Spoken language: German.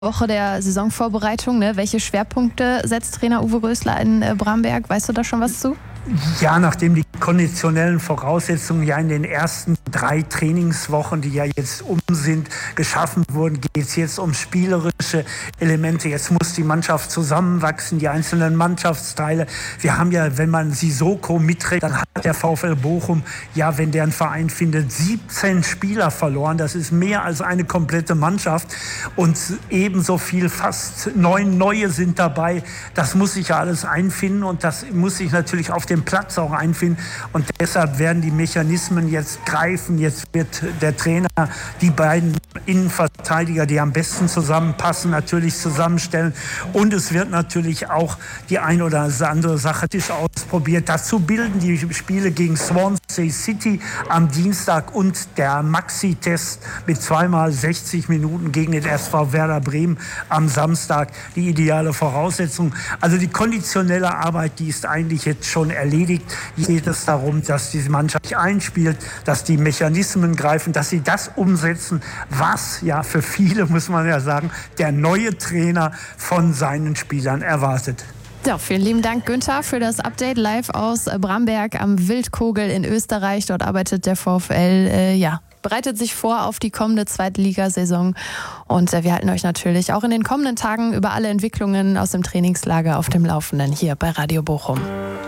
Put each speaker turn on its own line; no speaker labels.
Woche der Saisonvorbereitung. Ne? Welche Schwerpunkte setzt Trainer Uwe Rösler in Bramberg? Weißt du da schon was zu?
Ja, nachdem die konditionellen Voraussetzungen ja in den ersten 3 Trainingswochen, die ja jetzt sind, geschaffen wurden, geht es jetzt um spielerische Elemente. Jetzt muss die Mannschaft zusammenwachsen, die einzelnen Mannschaftsteile. Wir haben ja, wenn man Sissoko mitträgt, dann hat der VfL Bochum, ja, wenn der einen Verein findet, 17 Spieler verloren. Das ist mehr als eine komplette Mannschaft. Und ebenso viel, fast 9 neue sind dabei. Das muss sich ja alles einfinden und das muss sich natürlich auf dem Platz auch einfinden. Und deshalb werden die Mechanismen jetzt greifen. Jetzt wird der Trainer die beiden Innenverteidiger, die am besten zusammenpassen, natürlich zusammenstellen. Und es wird natürlich auch die ein oder andere Sache ausprobiert. Dazu bilden die Spiele gegen Swansea City am Dienstag und der Maxi-Test mit 2x 60 Minuten gegen den SV Werder Bremen am Samstag die ideale Voraussetzung. Also die konditionelle Arbeit, die ist eigentlich jetzt schon erledigt. Hier geht es darum, dass diese Mannschaft sich einspielt, dass die Mechanismen greifen, dass sie das umsetzen, was ja für viele, muss man ja sagen, der neue Trainer von seinen Spielern erwartet.
Ja, vielen lieben Dank, Günther, für das Update live aus Bramberg am Wildkogel in Österreich. Dort arbeitet der VfL, bereitet sich vor auf die kommende Zweitligasaison. Und wir halten euch natürlich auch in den kommenden Tagen über alle Entwicklungen aus dem Trainingslager auf dem Laufenden hier bei Radio Bochum.